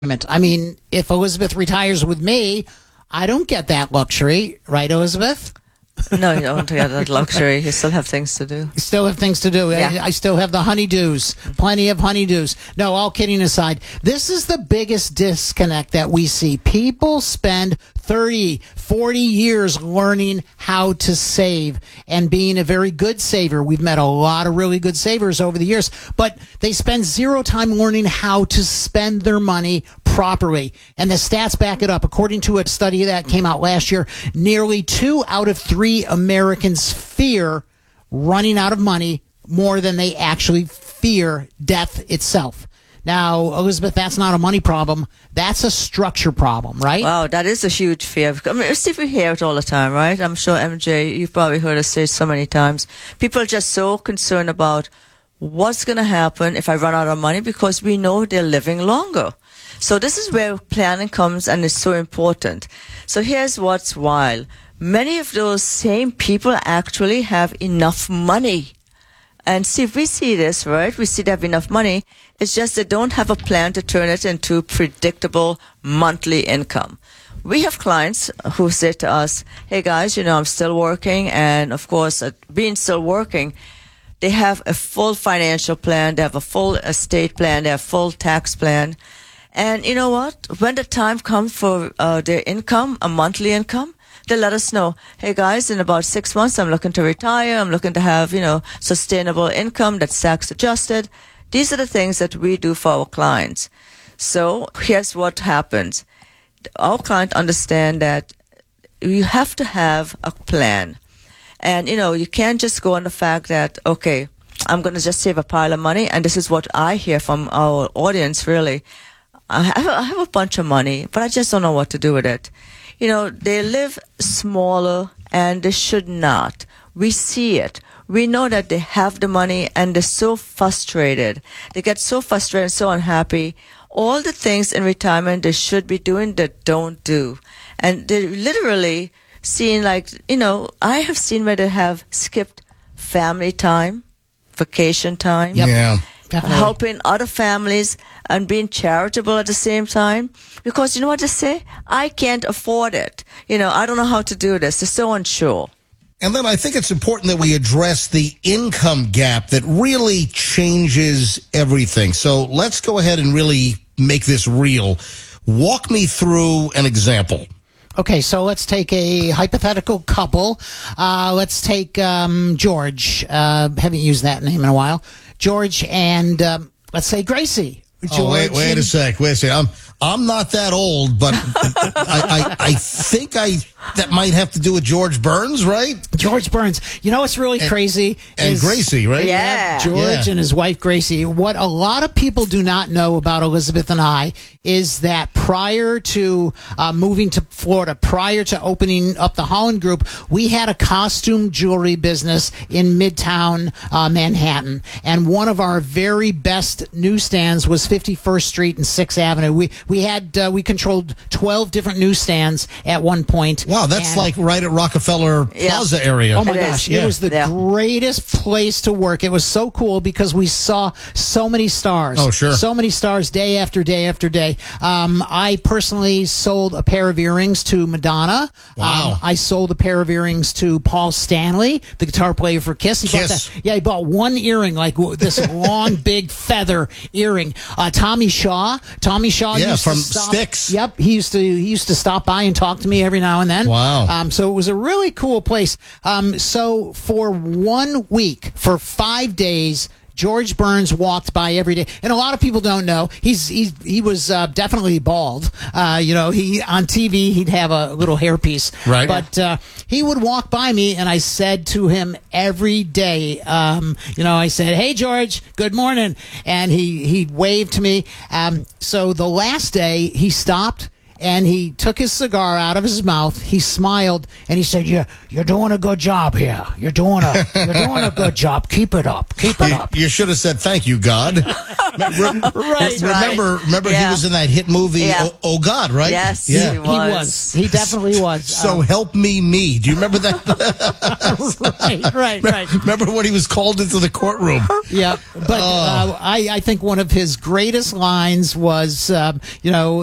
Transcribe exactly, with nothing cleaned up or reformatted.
I mean, if Elizabeth retires with me, I don't get that luxury, right, Elizabeth? No, you don't get that luxury. You still have things to do. You still have things to do. Yeah. I, I still have the honeydews, plenty of honeydews. No, all kidding aside, this is the biggest disconnect that we see. People spend thirty, forty years learning how to save and being a very good saver. We've met a lot of really good savers over the years, but they spend zero time learning how to spend their money properly. And the stats back it up. According to a study that came out last year, nearly two out of three Americans fear running out of money more than they actually fear death itself. Now, Elizabeth, that's not a money problem. That's a structure problem, right? Wow, that is a huge fear. I mean, Steve, we hear it all the time, right? I'm sure, M J, you've probably heard us say it so many times. People are just so concerned about what's going to happen if I run out of money because we know they're living longer. So this is where planning comes and is so important. So here's what's wild. Many of those same people actually have enough money. And see, if we see this, right, we see they have enough money. It's just they don't have a plan to turn it into predictable monthly income. We have clients who say to us, hey guys, you know, I'm still working. And of course, uh, being still working, they have a full financial plan. They have a full estate plan. They have a full tax plan. And you know what? When the time comes for uh, their income, a monthly income, they let us know, hey guys, in about six months, I'm looking to retire. I'm looking to have, you know, sustainable income that's tax adjusted. These are the things that we do for our clients. So here's what happens. Our client understand that you have to have a plan. And, you know, you can't just go on the fact that, okay, I'm going to just save a pile of money. And this is what I hear from our audience, really. I have, I have a bunch of money, but I just don't know what to do with it. You know, they live smaller and they should not. We see it. We know that they have the money and they're so frustrated. They get so frustrated, so unhappy. All the things in retirement they should be doing, they don't do. And they're literally seeing, like, you know, I have seen where they have skipped family time, vacation time. Yep. Yeah. Definitely. Helping other families and being charitable at the same time. Because you know what they say? I can't afford it. You know, I don't know how to do this. They're so unsure. And then I think it's important that we address the income gap that really changes everything. So let's go ahead and really make this real. Walk me through an example. Okay, so let's take a hypothetical couple. Uh, let's take um, George. Uh, haven't used that name in a while. George and um, let's say Gracie. George oh, wait, wait and- a sec. Wait a sec. I'm I'm not that old, but I, I I think I that might have to do with George Burns, right? George Burns. You know what's really And- crazy? And is- Gracie, right? Yeah. George Yeah. and his wife Gracie. What a lot of people do not know about Elizabeth and I is that prior to uh, moving to Florida, prior to opening up the Holland Group, we had a costume jewelry business in Midtown uh, Manhattan, and one of our very best newsstands was fifty-first Street and sixth Avenue. We we had uh, we controlled twelve different newsstands at one point. Wow, that's And- like right at Rockefeller Yeah. Plaza area. Oh my It is, gosh, yeah. it was the Yeah. greatest place to work. It was so cool because we saw so many stars. Oh, sure. So many stars day after day after day. Um, I personally sold a pair of earrings to Madonna. Wow. Um, I sold a pair of earrings to Paul Stanley, the guitar player for Kiss. He bought Kiss. that, yeah, he bought one earring, like w- this long, big feather earring. Uh, Tommy Shaw. Tommy Shaw Yeah, used from to stop, Styx. Yep, he used to he used to stop by and talk to me every now and then. Wow. Um, so it was a really cool place. Um, so for one week, for five days, George Burns walked by every day, and a lot of people don't know he's he's he was uh, definitely bald. Uh, you know, he on T V he'd have a little hairpiece, Right. But uh, he would walk by me, and I said to him every day, um, you know, I said, "Hey George, good morning," and he he waved to me. Um, so the last day he stopped. and he took his cigar out of his mouth. He smiled and he said, "You're you're doing a good job here. You're doing a you're doing a good job. Keep it up. Keep it You, up." you should have said thank you, God. Re- Right. remember, remember, Yeah. he was in that hit movie, Yeah. oh, oh God, right? Yes, Yeah. he He was. He definitely was. So Um, help me, me. Do you remember that? right, right, right. Remember when he was called into the courtroom? Yeah, but uh, I, I think one of his greatest lines was, um, you know,